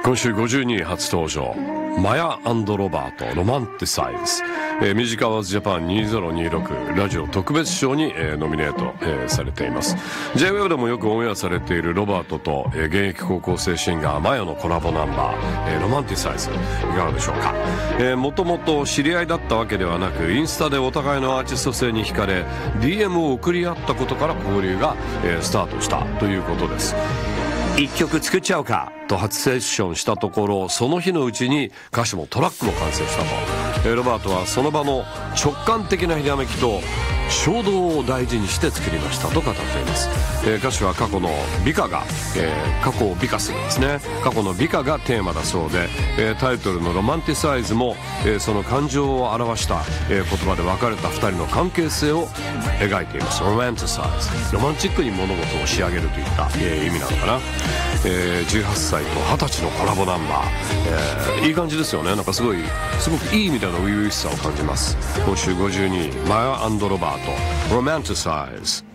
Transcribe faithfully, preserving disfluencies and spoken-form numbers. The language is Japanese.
今週ごじゅうにい初登場、マヤ&ロバートロマンティサイズ、えー、ミュージックアワーズジャパンにせんにじゅうろくラジオ特別賞に、えー、ノミネート、えー、されています。 ジェイウェブ でもよくオンエアされているロバートと、えー、現役高校生シンガーマヤのコラボナンバー、えー、ロマンティサイズ、いかがでしょうか。えー、もともと知り合いだったわけではなく、インスタでお互いのアーティスト性に惹かれ ディーエム を送り合ったことから交流が、えー、スタートしたということです。一曲作っちゃうかと初セッションしたところ、その日のうちに歌詞もトラックも完成したと、えー、ロバートはその場の直感的なひらめきと衝動を大事にして作りましたと語っています。えー、歌詞は過去の美化が、えー、過去を美化するんですね。過去の美化がテーマだそうで、えー、タイトルのロマンティサイズも、えー、その感情を表した、えー、言葉で別れたふたりの関係性を描いています。ロマンティサイズ、ロマンチックに物事を仕上げるといった、えー、意味なのかな。えー、じゅうはっさいとはたちのコラボナンバー、えー、いい感じですよね。なんかすごいすごくいい意味での初々しさを感じます。今週ごじゅうにいマヤ&ロバートロマンティサイズ。